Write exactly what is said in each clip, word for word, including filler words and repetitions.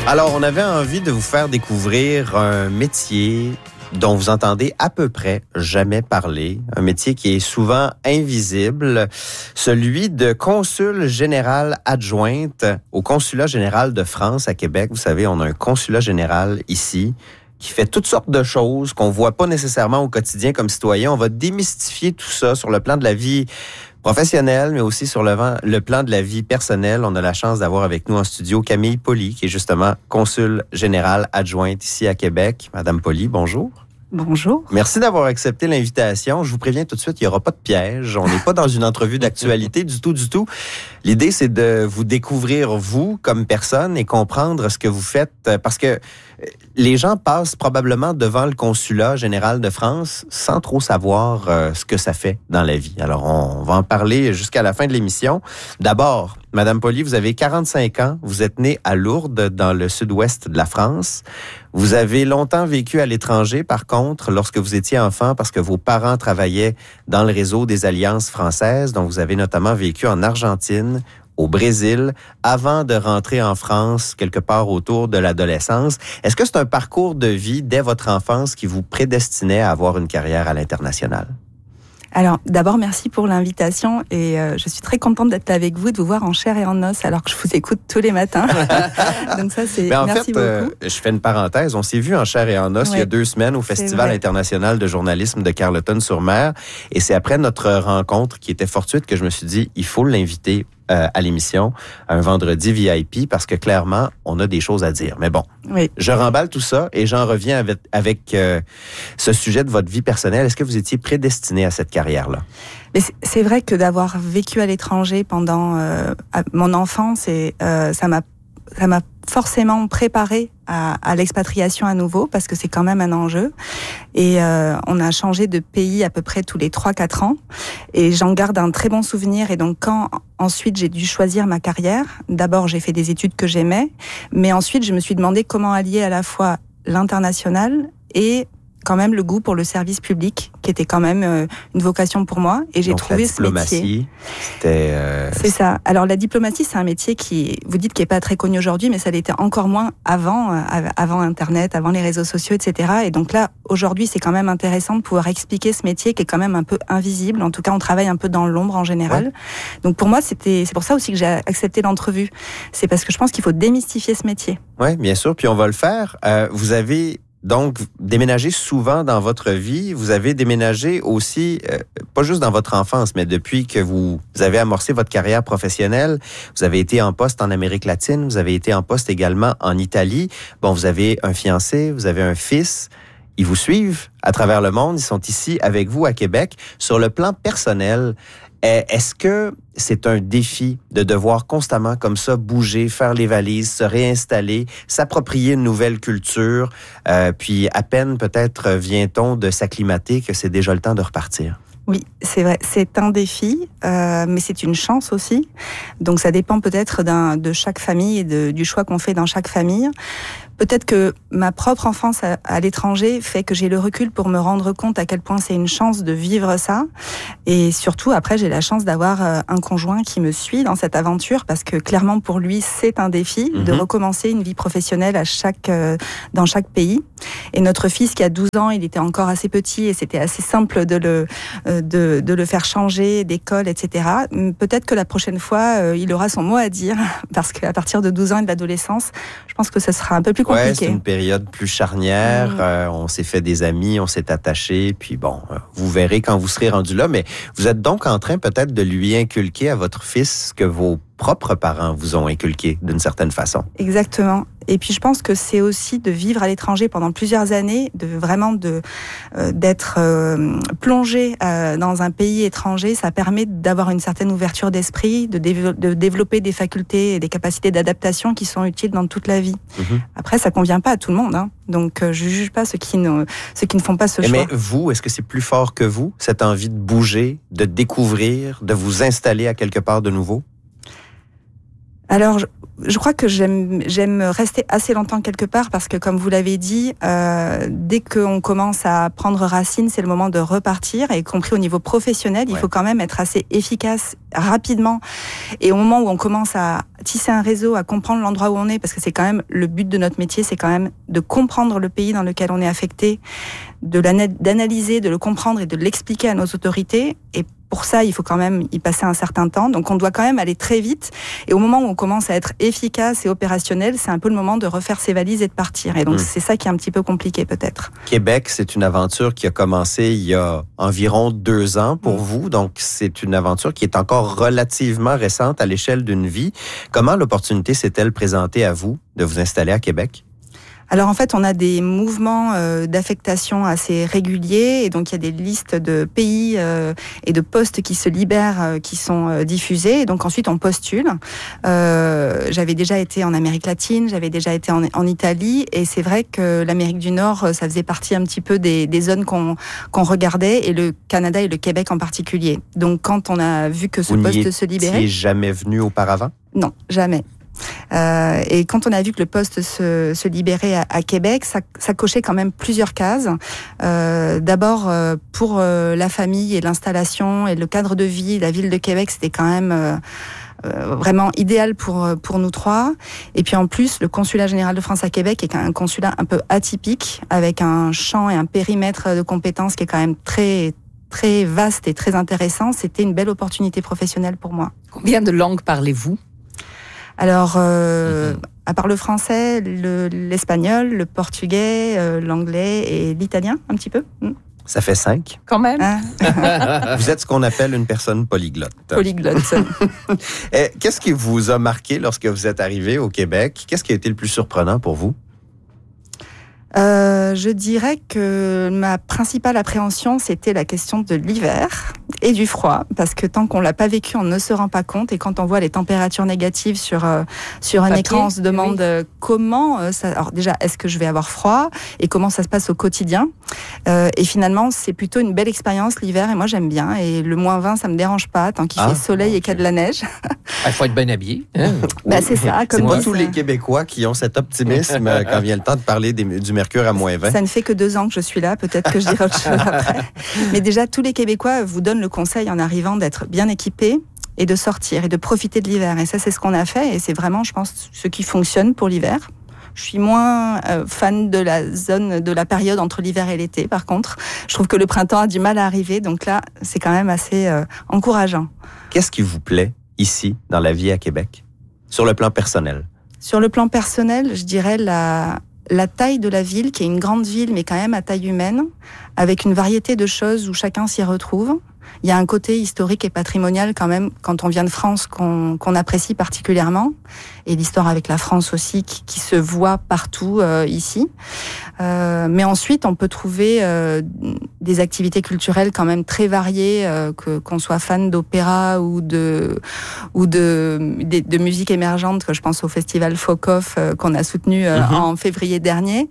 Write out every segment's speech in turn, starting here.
Alors, on avait envie de vous faire découvrir un métier dont vous entendez à peu près jamais parler, un métier qui est souvent invisible, celui de consul général adjointe au consulat général de France à Québec. Vous savez, on a un consulat général ici qui fait toutes sortes de choses qu'on voit pas nécessairement au quotidien comme citoyen. On va démystifier tout ça sur le plan de la vie professionnelle, mais aussi sur le, le plan de la vie personnelle. On a la chance d'avoir avec nous en studio Camille Pauly, qui est justement consul général adjointe ici à Québec. Madame Pauly, bonjour. Bonjour. Merci d'avoir accepté l'invitation. Je vous préviens tout de suite, il n'y aura pas de piège. On n'est pas dans une entrevue d'actualité du tout, du tout. L'idée, c'est de vous découvrir, vous, comme personne, et comprendre ce que vous faites. Parce que les gens passent probablement devant le consulat général de France sans trop savoir euh, ce que ça fait dans la vie. Alors, on va en parler jusqu'à la fin de l'émission. D'abord, Madame Pauly, vous avez quarante-cinq ans. Vous êtes née à Lourdes, dans le sud-ouest de la France. Vous avez longtemps vécu à l'étranger, par contre, lorsque vous étiez enfant, parce que vos parents travaillaient dans le réseau des Alliances françaises. Donc, vous avez notamment vécu en Argentine, au Brésil, avant de rentrer en France quelque part autour de l'adolescence. Est-ce que c'est un parcours de vie dès votre enfance qui vous prédestinait à avoir une carrière à l'international? Alors, d'abord, merci pour l'invitation et euh, je suis très contente d'être là avec vous, de vous voir en chair et en os alors que je vous écoute tous les matins. Donc ça, c'est... Mais en merci fait, beaucoup. Euh, je fais une parenthèse. On s'est vu en chair et en os ouais, il y a deux semaines au Festival international de journalisme de Carleton-sur-Mer. Et c'est après notre rencontre qui était fortuite que je me suis dit, il faut l'inviter Euh, à l'émission, un vendredi V I P, parce que clairement, on a des choses à dire. Mais bon, oui. Je remballe tout ça et j'en reviens avec, avec euh, ce sujet de votre vie personnelle. Est-ce que vous étiez prédestiné à cette carrière-là? Mais c'est, c'est vrai que d'avoir vécu à l'étranger pendant euh, mon enfance, et, euh, ça m'a ça m'a forcément préparé à, à l'expatriation à nouveau, parce que c'est quand même un enjeu. Et euh, on a changé de pays à peu près tous les trois quatre ans. Et j'en garde un très bon souvenir. Et donc, quand ensuite j'ai dû choisir ma carrière, d'abord j'ai fait des études que j'aimais, mais ensuite je me suis demandé comment allier à la fois l'international et quand même le goût pour le service public, qui était quand même euh, une vocation pour moi. Et j'ai donc, trouvé ce métier. C'était euh... C'est ça. Alors la diplomatie, c'est un métier qui, vous dites, qui est pas très connu aujourd'hui, mais ça l'était encore moins avant, euh, avant Internet, avant les réseaux sociaux, et cetera. Et donc là, aujourd'hui, c'est quand même intéressant de pouvoir expliquer ce métier qui est quand même un peu invisible. En tout cas, on travaille un peu dans l'ombre en général. Ouais. Donc pour moi, c'était, c'est pour ça aussi que j'ai accepté l'entrevue. C'est parce que je pense qu'il faut démystifier ce métier. Oui, bien sûr. Puis on va le faire. Euh, vous avez donc déménagé souvent dans votre vie. Vous avez déménagé aussi, euh, pas juste dans votre enfance, mais depuis que vous avez amorcé votre carrière professionnelle. Vous avez été en poste en Amérique latine, vous avez été en poste également en Italie. Bon, vous avez un fiancé, vous avez un fils. Ils vous suivent à travers le monde. Ils sont ici avec vous à Québec. Sur le plan personnel, est-ce que c'est un défi de devoir constamment comme ça bouger, faire les valises, se réinstaller, s'approprier une nouvelle culture, euh, puis à peine peut-être vient-on de s'acclimater que c'est déjà le temps de repartir? Oui, c'est vrai, c'est un défi, euh, mais c'est une chance aussi. Donc ça dépend peut-être d'un, de chaque famille et de, du choix qu'on fait dans chaque famille. Peut-être que ma propre enfance à, à l'étranger fait que j'ai le recul pour me rendre compte à quel point c'est une chance de vivre ça. Et surtout, après, j'ai la chance d'avoir un conjoint qui me suit dans cette aventure, parce que clairement, pour lui, c'est un défi mmh. de recommencer une vie professionnelle à chaque, euh, dans chaque pays. Et notre fils, qui a douze ans, il était encore assez petit et c'était assez simple de le, euh, de, de le faire changer d'école, et cetera. Peut-être que la prochaine fois, euh, il aura son mot à dire, parce qu'à partir de douze ans et de l'adolescence, je pense que ce sera un peu plus compliqué. Ouais, c'est une période plus charnière. Mmh. Euh, on s'est fait des amis, on s'est attaché. Puis bon, euh, vous verrez quand vous serez rendu là. Mais vous êtes donc en train peut-être de lui inculquer à votre fils ce que vos propres parents vous ont inculqué d'une certaine façon. Exactement. Et puis je pense que c'est aussi de vivre à l'étranger pendant plusieurs années, de vraiment de euh, d'être euh, plongé euh, dans un pays étranger. Ça permet d'avoir une certaine ouverture d'esprit, de, dév- de développer des facultés et des capacités d'adaptation qui sont utiles dans toute la vie. Mmh. Après, ça convient pas à tout le monde, hein. Donc euh, je juge pas ceux qui ne ceux qui ne font pas ce choix. Mais vous, est-ce que c'est plus fort que vous, cette envie de bouger, de découvrir, de vous installer à quelque part de nouveau? Alors, je, je crois que j'aime, j'aime rester assez longtemps quelque part parce que, comme vous l'avez dit, euh, dès qu'on commence à prendre racine, c'est le moment de repartir, y compris au niveau professionnel. Il ouais. faut quand même être assez efficace rapidement. Et au moment où on commence à tisser un réseau, à comprendre l'endroit où on est, parce que c'est quand même le but de notre métier, c'est quand même de comprendre le pays dans lequel on est affecté, de d'analyser, de le comprendre et de l'expliquer à nos autorités. Et pour ça, il faut quand même y passer un certain temps. Donc, on doit quand même aller très vite. Et au moment où on commence à être efficace et opérationnel, c'est un peu le moment de refaire ses valises et de partir. Et donc, mmh. c'est ça qui est un petit peu compliqué, peut-être. Québec, c'est une aventure qui a commencé il y a environ deux ans pour mmh. vous. Donc, c'est une aventure qui est encore relativement récente à l'échelle d'une vie. Comment l'opportunité s'est-elle présentée à vous de vous installer à Québec? Alors en fait, on a des mouvements euh, d'affectation assez réguliers et donc il y a des listes de pays euh, et de postes qui se libèrent, euh, qui sont euh, diffusés. Et donc ensuite, on postule. Euh, j'avais déjà été en Amérique latine, j'avais déjà été en, en Italie et c'est vrai que l'Amérique du Nord, ça faisait partie un petit peu des, des zones qu'on, qu'on regardait et le Canada et le Québec en particulier. Donc quand on a vu que ce Vous poste se libérait... Vous n'y étiez jamais venu auparavant? Non, jamais. Euh, et quand on a vu que le poste se, se libérait à, à Québec, ça, ça cochait quand même plusieurs cases. Euh, d'abord, euh, pour euh, la famille et l'installation et le cadre de vie, la ville de Québec, c'était quand même euh, euh, vraiment idéal pour pour nous trois. Et puis en plus, le consulat général de France à Québec est un consulat un peu atypique, avec un champ et un périmètre de compétences qui est quand même très très vaste et très intéressant. C'était une belle opportunité professionnelle pour moi. Combien de langues parlez-vous ? Alors, euh, mmh. à part le français, le, l'espagnol, le portugais, euh, l'anglais et l'italien, un petit peu. Mmh. Ça fait cinq. Quand même. Hein? Vous êtes ce qu'on appelle une personne polyglotte. Polyglotte. Et qu'est-ce qui vous a marqué lorsque vous êtes arrivé au Québec? Qu'est-ce qui a été le plus surprenant pour vous? Euh, je dirais que ma principale appréhension, c'était la question de l'hiver et du froid, parce que tant qu'on l'a pas vécu, on ne se rend pas compte. Et quand on voit les températures négatives sur euh, sur un Papier, écran, on se demande oui. comment euh, ça. Alors déjà, est-ce que je vais avoir froid et comment ça se passe au quotidien? euh, Et finalement, c'est plutôt une belle expérience l'hiver. Et moi, j'aime bien. Et le moins vingt, ça me dérange pas tant qu'il ah, fait soleil okay. et qu'il y a de la neige. Il faut être bien habillé. Hein? Bah, c'est ça. Comme c'est pas tous ça. Les Québécois qui ont cet optimisme quand vient le temps de parler des, du mercure à moins vingt. Ça ne fait que deux ans que je suis là, peut-être que je dirai autre chose après. Mais déjà, tous les Québécois vous donnent le conseil en arrivant d'être bien équipés et de sortir et de profiter de l'hiver. Et ça, c'est ce qu'on a fait et c'est vraiment, je pense, ce qui fonctionne pour l'hiver. Je suis moins euh, fan de la zone, de la période entre l'hiver et l'été. Par contre, je trouve que le printemps a du mal à arriver. Donc là, c'est quand même assez euh, encourageant. Qu'est-ce qui vous plaît ici, dans la vie à Québec, sur le plan personnel? Sur le plan personnel, je dirais la... la taille de la ville, qui est une grande ville, mais quand même à taille humaine, avec une variété de choses où chacun s'y retrouve. Il y a un côté historique et patrimonial quand même, quand on vient de France, qu'on, qu'on apprécie particulièrement. Et l'histoire avec la France aussi, qui, qui se voit partout euh, ici. Euh, mais ensuite, on peut trouver euh, des activités culturelles quand même très variées, euh, que, qu'on soit fan d'opéra ou de ou de, de, de musique émergente, que je pense au festival Folk Off euh, qu'on a soutenu euh, mm-hmm. en février dernier.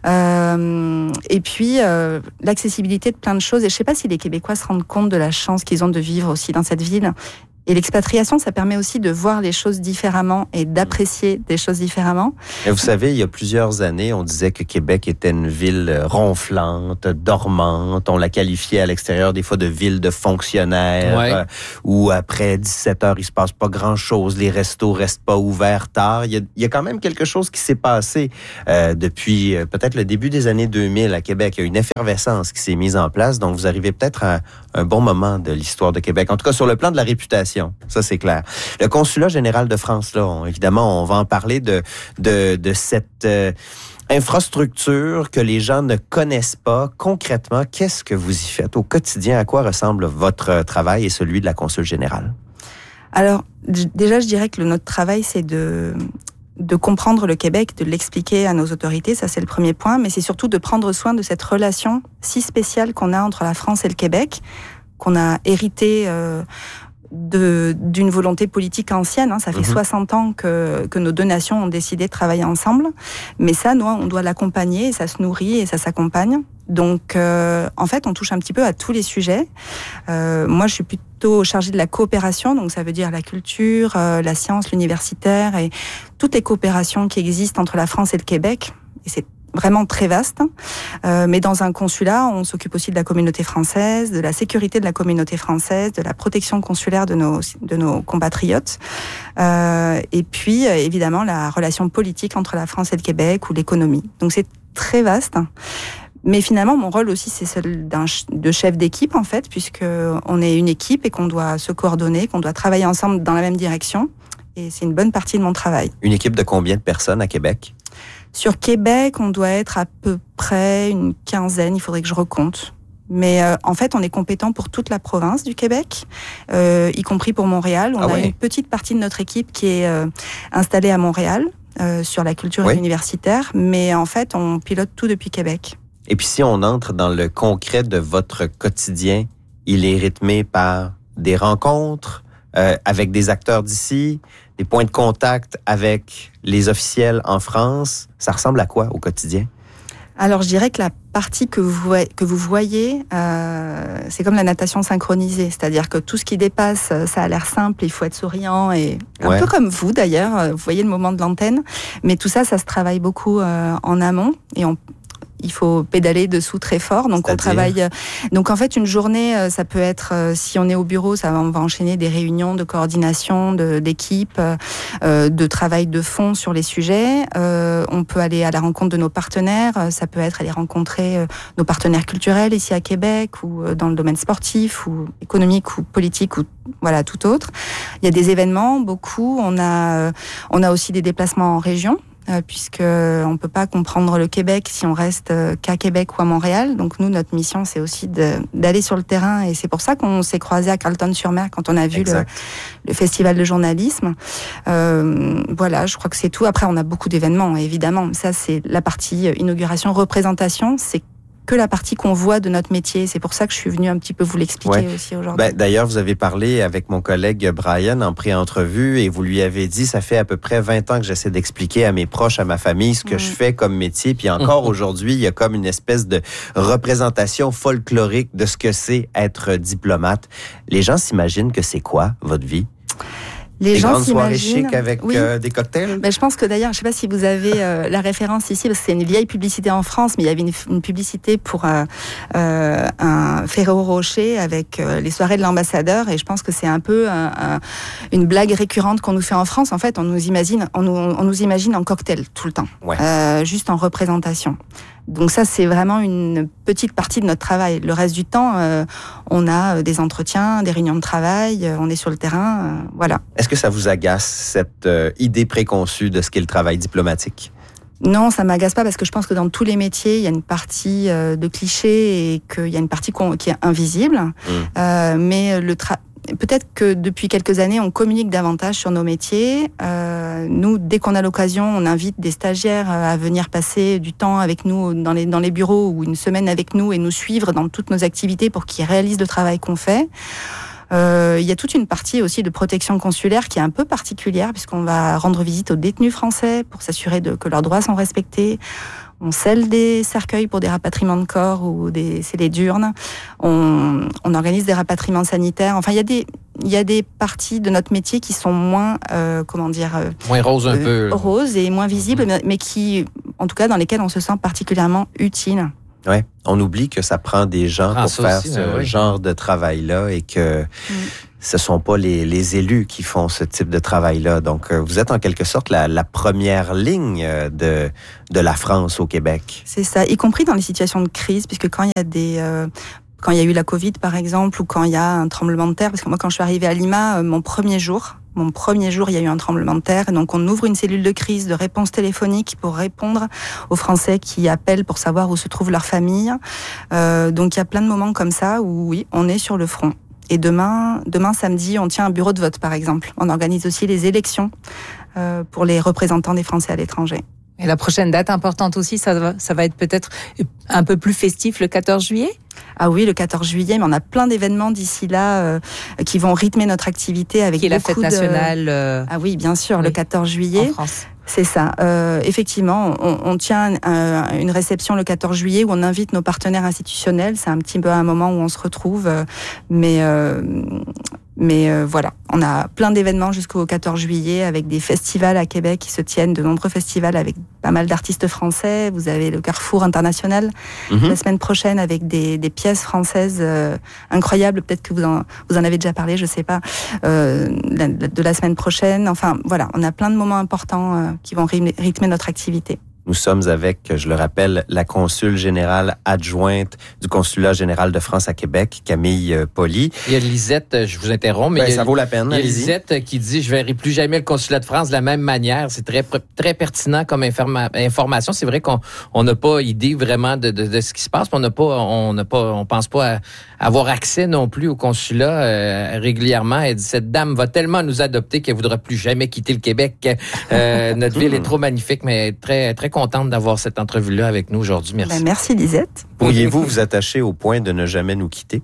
Euh, et puis, euh, l'accessibilité de plein de choses. Et je sais pas si les Québécois se rendent compte de la chance qu'ils ont de vivre aussi dans cette ville. Et l'expatriation, ça permet aussi de voir les choses différemment et d'apprécier des choses différemment. Et vous savez, il y a plusieurs années, on disait que Québec était une ville ronflante, dormante. On la qualifiait à l'extérieur des fois de ville de fonctionnaires, ouais. euh, où après dix-sept heures, il se passe pas grand-chose. Les restos restent pas ouverts tard. Il y a, il y a quand même quelque chose qui s'est passé euh, depuis euh, peut-être le début des années deux mille à Québec. Il y a une effervescence qui s'est mise en place. Donc, vous arrivez peut-être à un bon moment de l'histoire de Québec. En tout cas, sur le plan de la réputation. Ça, c'est clair. Le consulat général de France, là, on, évidemment, on va en parler de, de, de cette euh, infrastructure que les gens ne connaissent pas. Concrètement, qu'est-ce que vous y faites au quotidien? À quoi ressemble votre travail et celui de la consul générale? Alors, d- déjà, je dirais que le, notre travail, c'est de... de comprendre le Québec, de l'expliquer à nos autorités, ça c'est le premier point, mais c'est surtout de prendre soin de cette relation si spéciale qu'on a entre la France et le Québec, qu'on a hérité euh, de, d'une volonté politique ancienne. Hein. Ça fait mmh. soixante ans que, que nos deux nations ont décidé de travailler ensemble. Mais ça, nous, on doit l'accompagner, et ça se nourrit et ça s'accompagne. Donc, euh, en fait, on touche un petit peu à tous les sujets. Euh, moi, je suis plutôt chargée de la coopération, donc ça veut dire la culture, euh, la science, l'universitaire et toutes les coopérations qui existent entre la France et le Québec. Et c'est vraiment très vaste. Euh, mais dans un consulat, on s'occupe aussi de la communauté française, de la sécurité de la communauté française, de la protection consulaire de nos, de nos compatriotes. Euh, et puis, évidemment, la relation politique entre la France et le Québec ou l'économie. Donc, c'est très vaste. Mais finalement, mon rôle aussi, c'est celui d'un de chef d'équipe, en fait, puisque on est une équipe et qu'on doit se coordonner, qu'on doit travailler ensemble dans la même direction. Et c'est une bonne partie de mon travail. Une équipe de combien de personnes à Québec? Sur Québec, on doit être à peu près une quinzaine, il faudrait que je recompte. Mais euh, en fait, on est compétent pour toute la province du Québec, euh, y compris pour Montréal. On ah a ouais. une petite partie de notre équipe qui est euh, installée à Montréal, euh, sur la culture ouais. universitaire. Mais en fait, on pilote tout depuis Québec. Et puis si on entre dans le concret de votre quotidien, il est rythmé par des rencontres euh, avec des acteurs d'ici, des points de contact avec les officiels en France. Ça ressemble à quoi au quotidien? Alors, je dirais que la partie que vous voyez, que vous voyez euh, c'est comme la natation synchronisée. C'est-à-dire que tout ce qui dépasse, ça a l'air simple, il faut être souriant et un ouais. peu comme vous d'ailleurs. Vous voyez le moment de l'antenne. Mais tout ça, ça se travaille beaucoup euh, en amont et on il faut pédaler dessous très fort, donc C'est-à-dire? on travaille. Donc en fait, une journée, ça peut être, si on est au bureau, ça on va enchaîner des réunions de coordination, de, d'équipe, euh, de travail de fond sur les sujets. Euh, on peut aller à la rencontre de nos partenaires. Ça peut être aller rencontrer nos partenaires culturels ici à Québec ou dans le domaine sportif ou économique ou politique ou voilà tout autre. Il y a des événements, beaucoup. On a, on a aussi des déplacements en région. Euh, puisque on peut pas comprendre le Québec si on reste euh, qu'à Québec ou à Montréal. Donc nous, notre mission, c'est aussi de, d'aller sur le terrain, et c'est pour ça qu'on s'est croisés à Carleton-sur-Mer quand on a vu le, le festival de journalisme. Euh, voilà, je crois que c'est tout. Après, on a beaucoup d'événements, évidemment. Ça, c'est la partie inauguration, représentation. C'est que la partie qu'on voit de notre métier. C'est pour ça que je suis venue un petit peu vous l'expliquer ouais. aussi aujourd'hui. Ben, d'ailleurs, vous avez parlé avec mon collègue Brian en pré-entrevue et vous lui avez dit, ça fait à peu près vingt ans que j'essaie d'expliquer à mes proches, à ma famille, ce que mmh. je fais comme métier. Puis encore mmh. aujourd'hui, il y a comme une espèce de représentation folklorique de ce que c'est être diplomate. Les gens s'imaginent que c'est quoi, votre vie? Les des gens grandes soirées s'imaginent... chic avec oui. euh, des cocktails? Ben, je pense que d'ailleurs, je ne sais pas si vous avez euh, la référence ici, parce que c'est une vieille publicité en France, mais il y avait une, une publicité pour euh, euh, un Ferrero Rocher avec euh, les soirées de l'ambassadeur, et je pense que c'est un peu un, un, une blague récurrente qu'on nous fait en France. En fait, on nous imagine, on nous, on nous imagine en cocktail tout le temps, ouais. euh, juste en représentation. Donc ça, c'est vraiment une petite partie de notre travail. Le reste du temps, euh, on a des entretiens, des réunions de travail, euh, on est sur le terrain, euh, voilà. Est-ce que ça vous agace, cette euh, idée préconçue de ce qu'est le travail diplomatique? Non, ça m'agace pas, parce que je pense que dans tous les métiers, il y a une partie euh, de clichés et qu'il y a une partie qui est invisible. Mmh. Euh, mais le travail... Peut-être que depuis quelques années, on communique davantage sur nos métiers. Euh, nous, dès qu'on a l'occasion, on invite des stagiaires à venir passer du temps avec nous dans les, dans les bureaux ou une semaine avec nous et nous suivre dans toutes nos activités pour qu'ils réalisent le travail qu'on fait. Euh, il y a toute une partie aussi de protection consulaire qui est un peu particulière, puisqu'on va rendre visite aux détenus français pour s'assurer de, que leurs droits sont respectés. On scelle des cercueils pour des rapatriements de corps ou des scellés d'urnes. On, on organise des rapatriements sanitaires. Enfin, il y a des, il y a des parties de notre métier qui sont moins, euh, comment dire, euh, moins roses un euh, peu, roses et moins visibles, mmh. mais, mais qui, en tout cas, dans lesquelles on se sent particulièrement utile. Ouais, on oublie que ça prend des gens ah, pour faire aussi, ce oui. genre de travail-là et que mmh. ce sont pas les, les élus qui font ce type de travail-là. Donc, vous êtes en quelque sorte la, la première ligne de, de la France au Québec. C'est ça, y compris dans les situations de crise, puisque quand il y a des... Euh, quand il y a eu la Covid, par exemple, ou quand il y a un tremblement de terre, parce que moi, quand je suis arrivée à Lima, euh, mon premier jour, mon premier jour, il y a eu un tremblement de terre, et donc on ouvre une cellule de crise, de réponse téléphonique pour répondre aux Français qui appellent pour savoir où se trouve leur famille. Euh, donc il y a plein de moments comme ça où, oui, on est sur le front. Et demain, demain samedi, on tient un bureau de vote, par exemple. On organise aussi les élections euh, pour les représentants des Français à l'étranger. Et la prochaine date importante aussi, ça va, ça va être peut-être un peu plus festif le quatorze juillet? Ah oui, le quatorze juillet, mais on a plein d'événements d'ici là euh, qui vont rythmer notre activité avec qui est la beaucoup fête nationale. de... Euh... Ah oui, bien sûr, oui. Le quatorze juillet. En France. C'est ça. Euh, effectivement, on, on tient un, une réception le quatorze juillet où on invite nos partenaires institutionnels. C'est un petit peu un moment où on se retrouve, euh, mais euh, mais euh, voilà, on a plein d'événements jusqu'au quatorze juillet avec des festivals à Québec qui se tiennent, de nombreux festivals avec pas mal d'artistes français. Vous avez le Carrefour International mm-hmm. la semaine prochaine avec des, des pièces françaises euh, incroyables. Peut-être que vous en vous en avez déjà parlé, je sais pas, euh, de la semaine prochaine. Enfin voilà, on a plein de moments importants euh, qui vont rythmer notre activité. Nous sommes avec, je le rappelle, la consul générale adjointe du Consulat général de France à Québec, Camille Pauly. Il y a Lisette, je vous interromps, mais ben, il y a, ça vaut la peine. Il y a Lisette qui dit « Je ne verrai plus jamais le Consulat de France de la même manière ». C'est très très pertinent comme informa- information. C'est vrai qu'on on n'a pas idée vraiment de, de, de ce qui se passe. On n'a pas, on n'a pas, on pense pas à avoir accès non plus au consulat euh, régulièrement. Elle dit « Cette dame va tellement nous adopter qu'elle ne voudra plus jamais quitter le Québec. Euh, notre ville est trop magnifique, mais très très contente d'avoir cette entrevue-là avec nous aujourd'hui. Merci. Ben, merci Lisette. Pourriez-vous vous attacher au point de ne jamais nous quitter?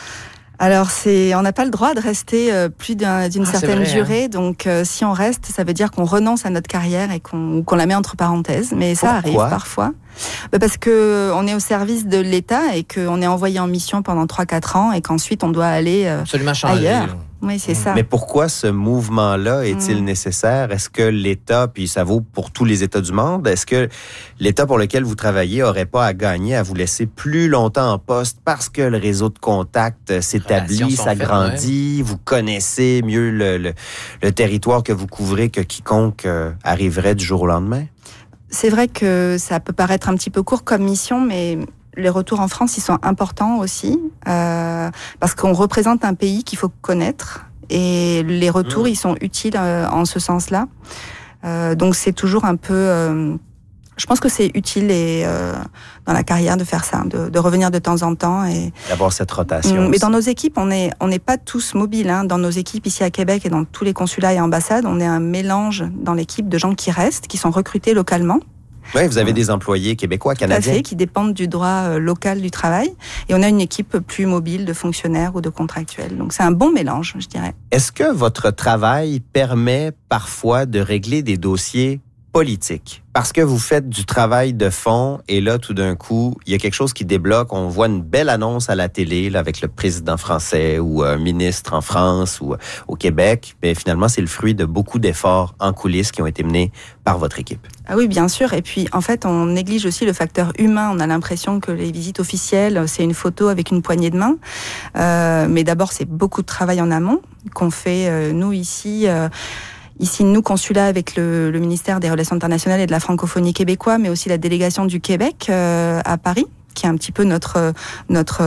Alors, c'est, on n'a pas le droit de rester euh, plus d'un, d'une ah, certaine vrai, durée. Hein? Donc, euh, si on reste, ça veut dire qu'on renonce à notre carrière et qu'on, qu'on la met entre parenthèses. Mais ça arrive parfois. Bah parce que on est au service de l'État et qu'on est envoyé en mission pendant trois quatre ans et qu'ensuite on doit aller euh, Absolument changer. ailleurs. Oui, c'est ça. Mais pourquoi ce mouvement-là est-il mmh. nécessaire? Est-ce que l'État, puis ça vaut pour tous les États du monde, est-ce que l'État pour lequel vous travaillez n'aurait pas à gagner à vous laisser plus longtemps en poste parce que le réseau de contacts s'établit, s'agrandit, ouais. vous connaissez mieux le, le, le territoire que vous couvrez que quiconque euh, arriverait du jour au lendemain? C'est vrai que ça peut paraître un petit peu court comme mission, mais les retours en France, ils sont importants aussi, euh, parce qu'on représente un pays qu'il faut connaître, et les retours, mmh. ils sont utiles euh, en ce sens-là. Euh, donc c'est toujours un peu... Euh, je pense que c'est utile et, euh, dans la carrière de faire ça, de, de revenir de temps en temps. Et d'avoir cette rotation. Mais dans nos équipes, on n'est on n'est pas tous mobiles. Hein. Dans nos équipes ici à Québec et dans tous les consulats et ambassades, on est un mélange dans l'équipe de gens qui restent, qui sont recrutés localement. Oui, vous avez des employés québécois, canadiens. Tout à fait, qui dépendent du droit euh, local du travail. Et on a une équipe plus mobile de fonctionnaires ou de contractuels. Donc c'est un bon mélange, je dirais. Est-ce que votre travail permet parfois de régler des dossiers politiques? Parce que vous faites du travail de fond et là, tout d'un coup, il y a quelque chose qui débloque. On voit une belle annonce à la télé là, avec le président français ou un ministre en France ou au Québec. Mais finalement, c'est le fruit de beaucoup d'efforts en coulisses qui ont été menés par votre équipe. Ah oui, bien sûr. Et puis, en fait, on néglige aussi le facteur humain. On a l'impression que les visites officielles, c'est une photo avec une poignée de main. Euh, mais d'abord, c'est beaucoup de travail en amont qu'on fait, euh, nous, ici... Euh, Ici, nous, consulat avec le, le ministère des Relations internationales et de la francophonie québécois, mais aussi la délégation du Québec euh, à Paris, qui est un petit peu notre notre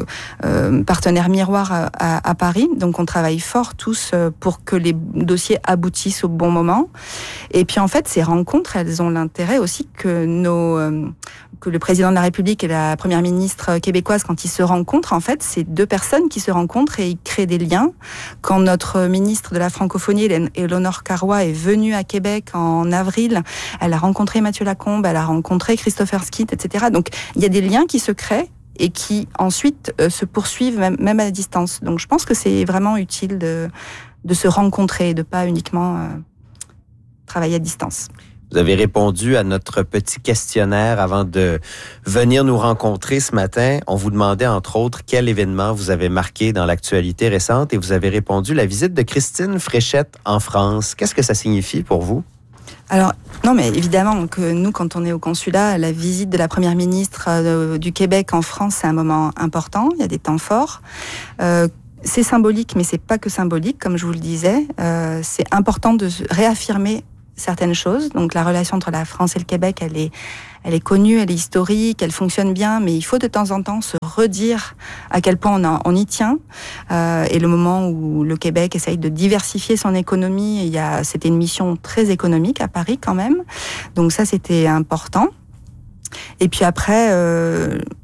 euh, partenaire miroir à, à, à Paris. Donc, on travaille fort tous pour que les dossiers aboutissent au bon moment. Et puis, en fait, ces rencontres, elles ont l'intérêt aussi que nos euh, que le président de la République et la première ministre québécoise, quand ils se rencontrent, en fait, c'est deux personnes qui se rencontrent et ils créent des liens. Quand notre ministre de la francophonie, Éléonore Carrois, est venue à Québec en avril, elle a rencontré Mathieu Lacombe, elle a rencontré Christopher Skeet, et cetera. Donc, il y a des liens qui se créent et qui ensuite euh, se poursuivent même, même à distance. Donc, je pense que c'est vraiment utile de, de se rencontrer, de pas uniquement euh, travailler à distance. Vous avez répondu à notre petit questionnaire avant de venir nous rencontrer ce matin. On vous demandait, entre autres, quel événement vous avez marqué dans l'actualité récente et vous avez répondu la visite de Christine Fréchette en France. Qu'est-ce que ça signifie pour vous? Alors, non, mais évidemment que nous, quand on est au consulat, la visite de la première ministre euh, du Québec en France, c'est un moment important. Il y a des temps forts. Euh, c'est symbolique, mais c'est pas que symbolique, comme je vous le disais. Euh, c'est important de réaffirmer certaines choses. Donc la relation entre la France et le Québec, elle est, elle est connue, elle est historique, elle fonctionne bien, mais il faut de temps en temps se redire à quel point on, a, on y tient. Euh, et le moment où le Québec essaye de diversifier son économie, il y a, c'était une mission très économique à Paris quand même. Donc ça, c'était important. Et puis après, euh,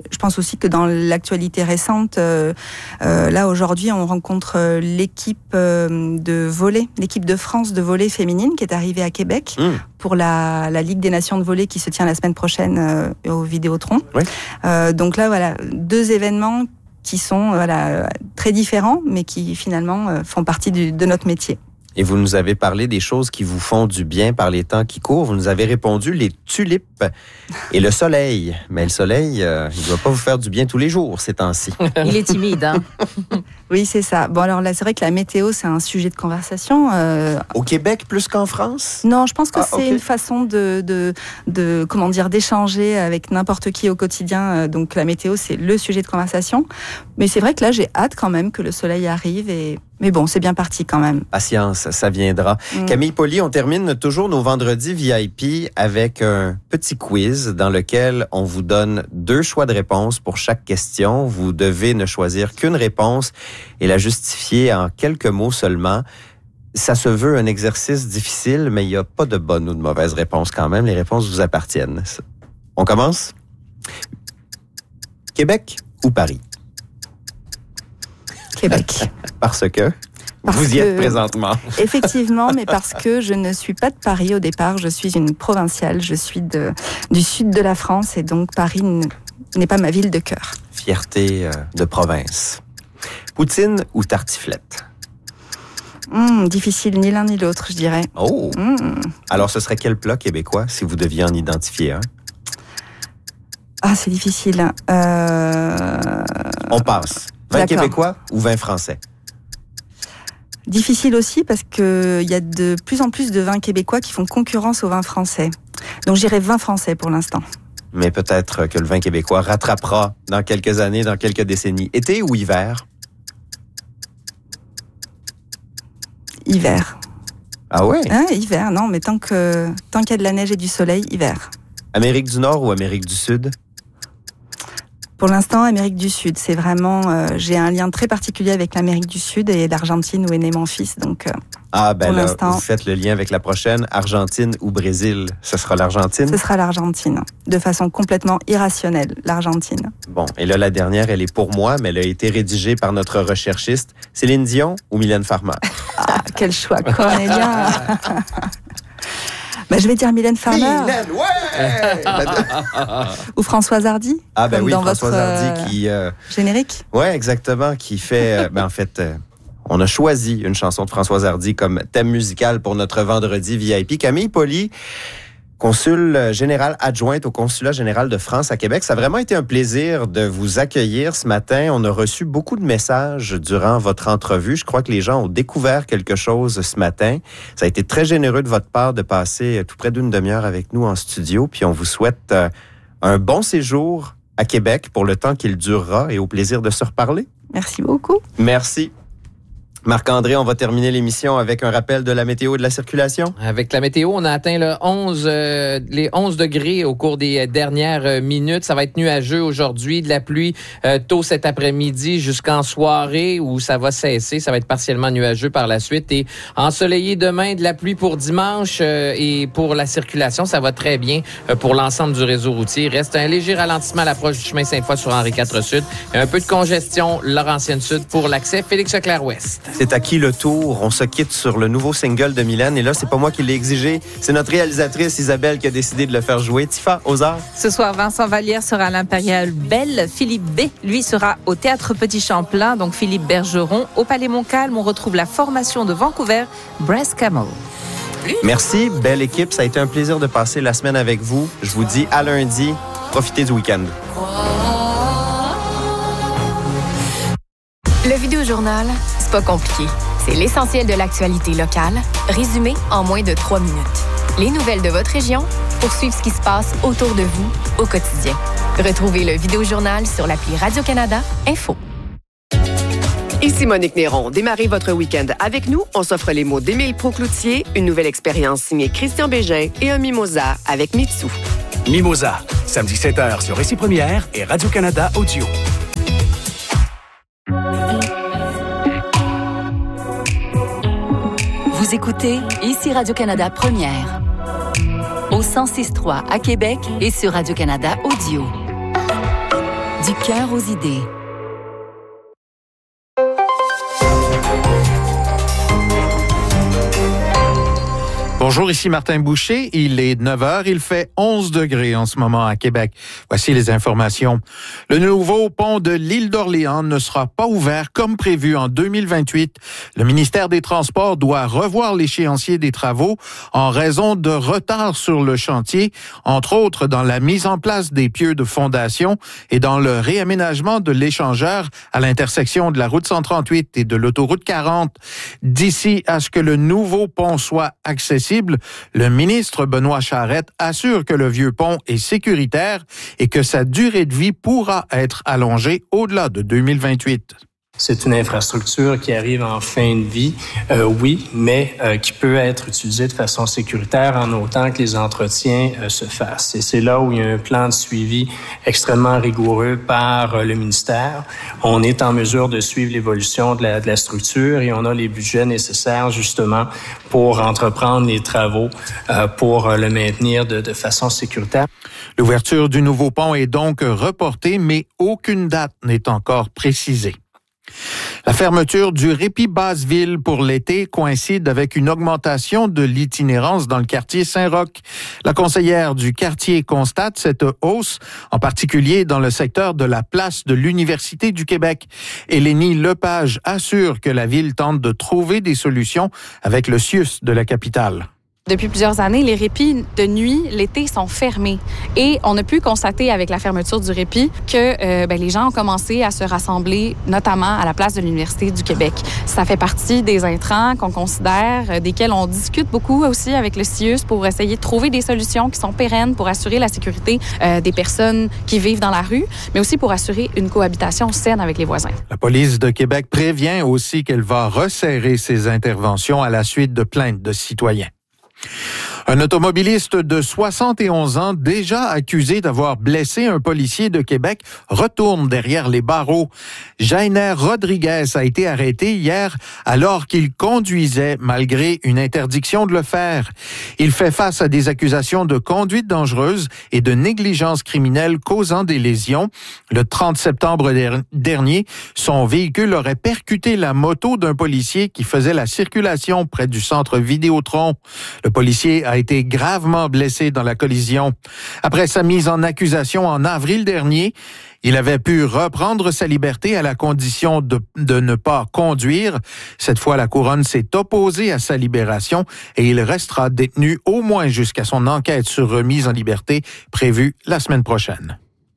je pense aussi que dans l'actualité récente, euh, euh, là aujourd'hui, on rencontre l'équipe euh, de volley, l'équipe de France de volley féminine qui est arrivée à Québec mmh. pour la, la Ligue des Nations de volley qui se tient la semaine prochaine euh, au Vidéotron. Oui. Euh, donc là, voilà, deux événements qui sont voilà, très différents, mais qui finalement euh, font partie du, de notre métier. Et vous nous avez parlé des choses qui vous font du bien par les temps qui courent. Vous nous avez répondu les tulipes et le soleil. Mais le soleil, euh, il ne doit pas vous faire du bien tous les jours ces temps-ci. Il est timide, hein? Oui, c'est ça. Bon, alors là, c'est vrai que la météo, c'est un sujet de conversation. Euh... Au Québec plus qu'en France? Non, je pense que ah, c'est okay. une façon de, de, de, comment dire, d'échanger avec n'importe qui au quotidien. Donc la météo, c'est le sujet de conversation. Mais c'est vrai que là, j'ai hâte quand même que le soleil arrive et... Mais bon, c'est bien parti quand même. Patience, ça viendra. Mmh. Camille Poli, on termine toujours nos vendredis V I P avec un petit quiz dans lequel on vous donne deux choix de réponse pour chaque question. Vous devez ne choisir qu'une réponse et la justifier en quelques mots seulement. Ça se veut un exercice difficile, mais il n'y a pas de bonne ou de mauvaise réponse quand même. Les réponses vous appartiennent. On commence? Québec ou Paris? Québec. Parce que parce vous y que, êtes présentement. Effectivement, mais parce que je ne suis pas de Paris au départ. Je suis une provinciale. Je suis de, du sud de la France et donc Paris n'est pas ma ville de cœur. Fierté euh, de province. Poutine ou tartiflette? Mmh, difficile, ni l'un ni l'autre, je dirais. Oh! Mmh. Alors, ce serait quel plat québécois si vous deviez en identifier un? Ah, c'est difficile. Euh... On passe. Vin D'accord. québécois ou vin français? Difficile aussi parce qu'il y a de plus en plus de vins québécois qui font concurrence au vin français. Donc j'irai vin français pour l'instant. Mais peut-être que le vin québécois rattrapera dans quelques années, dans quelques décennies. Été ou hiver? Hiver. Ah ouais? Hein, hiver, non, mais tant que tant qu'il y a de la neige et du soleil, hiver. Amérique du Nord ou Amérique du Sud? Pour l'instant, Amérique du Sud, c'est vraiment... Euh, j'ai un lien très particulier avec l'Amérique du Sud et l'Argentine où est né mon fils, donc... Euh, ah, ben là, vous faites le lien avec la prochaine, Argentine ou Brésil. Ce sera l'Argentine? Ce sera l'Argentine, de façon complètement irrationnelle, l'Argentine. Bon, et là, la dernière, elle est pour moi, mais elle a été rédigée par notre recherchiste, Céline Dion ou Mylène Farmer? Ah, quel choix cornélien. Bah, je vais dire Mylène Farmer. Mylène, ouais! Ou Françoise Hardy. Ah ben oui, dans Françoise votre, Hardy qui... Euh, générique. Ouais, exactement, qui fait... Euh, ben en fait, euh, on a choisi une chanson de Françoise Hardy comme thème musical pour notre vendredi V I P. Camille Poli, consul général adjointe au Consulat général de France à Québec. Ça a vraiment été un plaisir de vous accueillir ce matin. On a reçu beaucoup de messages durant votre entrevue. Je crois que les gens ont découvert quelque chose ce matin. Ça a été très généreux de votre part de passer tout près d'une demi-heure avec nous en studio. Puis on vous souhaite un bon séjour à Québec pour le temps qu'il durera et au plaisir de se reparler. Merci beaucoup. Merci. Marc-André, on va terminer l'émission avec un rappel de la météo et de la circulation. Avec la météo, on a atteint le onze, euh, les onze degrés au cours des dernières minutes. Ça va être nuageux aujourd'hui, de la pluie euh, tôt cet après-midi jusqu'en soirée où ça va cesser. Ça va être partiellement nuageux par la suite. Et ensoleillé demain, de la pluie pour dimanche euh, et pour la circulation, ça va très bien euh, pour l'ensemble du réseau routier. Il reste un léger ralentissement à l'approche du chemin Sainte-Foy sur Henri quatre Sud et un peu de congestion Laurentienne Sud pour l'accès Félix-Leclerc-Ouest. C'est à qui le tour? On se quitte sur le nouveau single de Mylène. Et là, c'est pas moi qui l'ai exigé. C'est notre réalisatrice Isabelle qui a décidé de le faire jouer. Tifa, aux arts. Ce soir, Vincent Vallière sera à l'Impérial Belle. Philippe B, lui, sera au Théâtre Petit Champlain. Donc Philippe Bergeron. Au Palais Montcalm, on retrouve la formation de Vancouver, Brass Camel. Merci, belle équipe. Ça a été un plaisir de passer la semaine avec vous. Je vous dis à lundi. Profitez du week-end. Le Vidéojournal, c'est pas compliqué. C'est l'essentiel de l'actualité locale, résumé en moins de trois minutes. Les nouvelles de votre région pour suivre ce qui se passe autour de vous au quotidien. Retrouvez le Vidéojournal sur l'appli Radio-Canada Info. Ici Monique Néron. Démarrez votre week-end avec nous. On s'offre les mots d'Émile Proucloutier, une nouvelle expérience signée Christian Bégin et un mimosa avec Mitsu. Mimosa, samedi sept heures sur Récit Première et Radio-Canada Audio. Vous écoutez ici Radio-Canada Première. Au cent six trois à Québec et sur Radio-Canada Audio. Du cœur aux idées. Bonjour, ici Martin Boucher. Il est neuf heures. Il fait onze degrés en ce moment à Québec. Voici les informations. Le nouveau pont de l'île d'Orléans ne sera pas ouvert comme prévu en deux mille vingt-huit. Le ministère des Transports doit revoir l'échéancier des travaux en raison de retard sur le chantier, entre autres dans la mise en place des pieux de fondation et dans le réaménagement de l'échangeur à l'intersection de la route cent trente-huit et de l'autoroute quarante. D'ici à ce que le nouveau pont soit accessible, le ministre Benoît Charette assure que le vieux pont est sécuritaire et que sa durée de vie pourra être allongée au-delà de deux mille vingt-huit. C'est une infrastructure qui arrive en fin de vie, euh, oui, mais euh, qui peut être utilisée de façon sécuritaire en autant que les entretiens euh, se fassent. Et c'est là où il y a un plan de suivi extrêmement rigoureux par euh, le ministère. On est en mesure de suivre l'évolution de la, de la structure et on a les budgets nécessaires justement pour entreprendre les travaux euh, pour euh, le maintenir de, de façon sécuritaire. L'ouverture du nouveau pont est donc reportée, mais aucune date n'est encore précisée. La fermeture du répit Basse-Ville pour l'été coïncide avec une augmentation de l'itinérance dans le quartier Saint-Roch. La conseillère du quartier constate cette hausse, en particulier dans le secteur de la place de l'Université du Québec. Hélénie Lepage assure que la ville tente de trouver des solutions avec le C I U S de la capitale. Depuis plusieurs années, les répits de nuit, l'été, sont fermés. Et on a pu constater avec la fermeture du répit que euh, ben, les gens ont commencé à se rassembler, notamment à la place de l'Université du Québec. Ça fait partie des intrants qu'on considère, euh, desquels on discute beaucoup aussi avec le C I U S pour essayer de trouver des solutions qui sont pérennes pour assurer la sécurité euh, des personnes qui vivent dans la rue, mais aussi pour assurer une cohabitation saine avec les voisins. La police de Québec prévient aussi qu'elle va resserrer ses interventions à la suite de plaintes de citoyens. Un automobiliste de soixante et onze ans, déjà accusé d'avoir blessé un policier de Québec, retourne derrière les barreaux. Jainer Rodriguez a été arrêté hier alors qu'il conduisait malgré une interdiction de le faire. Il fait face à des accusations de conduite dangereuse et de négligence criminelle causant des lésions. Le trente septembre dernier, son véhicule aurait percuté la moto d'un policier qui faisait la circulation près du centre Vidéotron. Le policier a été gravement blessé dans la collision. Après sa mise en accusation en avril dernier, il avait pu reprendre sa liberté à la condition de, de ne pas conduire. Cette fois, la couronne s'est opposée à sa libération et il restera détenu au moins jusqu'à son enquête sur remise en liberté prévue la semaine prochaine.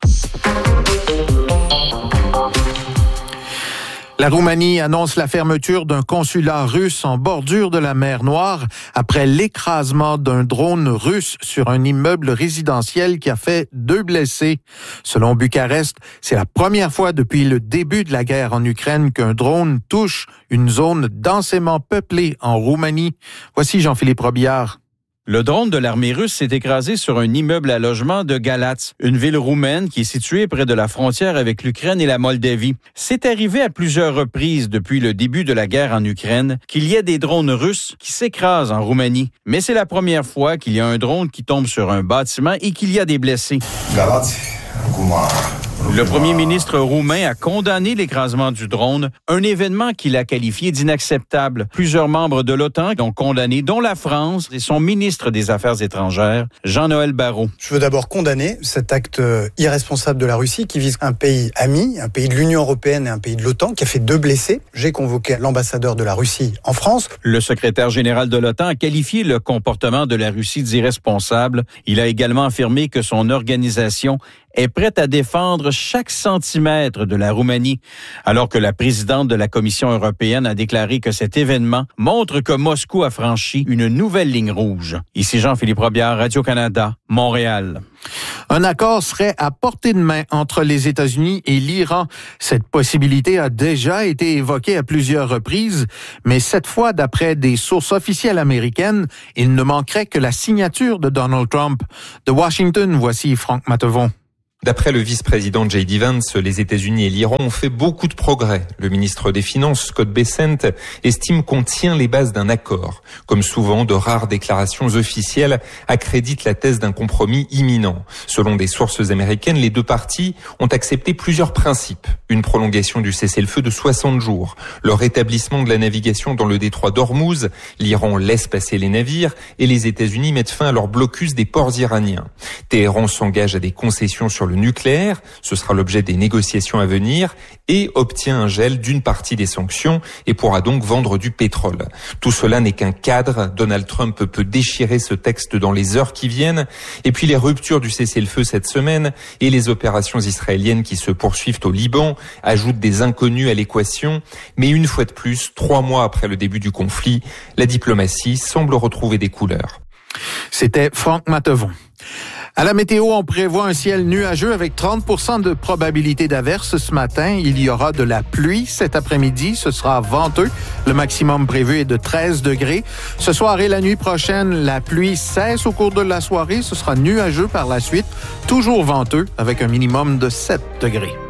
La Roumanie annonce la fermeture d'un consulat russe en bordure de la mer Noire après l'écrasement d'un drone russe sur un immeuble résidentiel qui a fait deux blessés. Selon Bucarest, c'est la première fois depuis le début de la guerre en Ukraine qu'un drone touche une zone densément peuplée en Roumanie. Voici Jean-Philippe Robillard. Le drone de l'armée russe s'est écrasé sur un immeuble à logement de Galatz, une ville roumaine qui est située près de la frontière avec l'Ukraine et la Moldavie. C'est arrivé à plusieurs reprises depuis le début de la guerre en Ukraine qu'il y ait des drones russes qui s'écrasent en Roumanie. Mais c'est la première fois qu'il y a un drone qui tombe sur un bâtiment et qu'il y a des blessés. Galatz, le premier ministre roumain a condamné l'écrasement du drone, un événement qu'il a qualifié d'inacceptable. Plusieurs membres de l'OTAN l'ont condamné, dont la France et son ministre des Affaires étrangères, Jean-Noël Barrot. Je veux d'abord condamner cet acte irresponsable de la Russie qui vise un pays ami, un pays de l'Union européenne et un pays de l'OTAN qui a fait deux blessés. J'ai convoqué l'ambassadeur de la Russie en France. Le secrétaire général de l'OTAN a qualifié le comportement de la Russie d'irresponsable. Il a également affirmé que son organisation est prête à défendre chaque centimètre de la Roumanie, alors que la présidente de la Commission européenne a déclaré que cet événement montre que Moscou a franchi une nouvelle ligne rouge. Ici Jean-Philippe Robillard, Radio-Canada, Montréal. Un accord serait à portée de main entre les États-Unis et l'Iran. Cette possibilité a déjà été évoquée à plusieurs reprises, mais cette fois, d'après des sources officielles américaines, il ne manquerait que la signature de Donald Trump. De Washington, voici Franck Matevon. D'après le vice-président J D Vance, les États-Unis et l'Iran ont fait beaucoup de progrès. Le ministre des Finances, Scott Bessent, estime qu'on tient les bases d'un accord. Comme souvent, de rares déclarations officielles accréditent la thèse d'un compromis imminent. Selon des sources américaines, les deux parties ont accepté plusieurs principes. Une prolongation du cessez-le-feu de soixante jours, le rétablissement de la navigation dans le détroit d'Ormuz, l'Iran laisse passer les navires et les États-Unis mettent fin à leur blocus des ports iraniens. Téhéran s'engage à des concessions sur le nucléaire, ce sera l'objet des négociations à venir, et obtient un gel d'une partie des sanctions et pourra donc vendre du pétrole. Tout cela n'est qu'un cadre. Donald Trump peut déchirer ce texte dans les heures qui viennent. Et puis les ruptures du cessez-le-feu cette semaine et les opérations israéliennes qui se poursuivent au Liban ajoutent des inconnus à l'équation. Mais une fois de plus, trois mois après le début du conflit, la diplomatie semble retrouver des couleurs. C'était Franck Matevon. À la météo, on prévoit un ciel nuageux avec trente pour cent de probabilité d'averse ce matin. Il y aura de la pluie cet après-midi. Ce sera venteux. Le maximum prévu est de treize degrés. Ce soir et la nuit prochaine, la pluie cesse au cours de la soirée. Ce sera nuageux par la suite. Toujours venteux avec un minimum de sept degrés.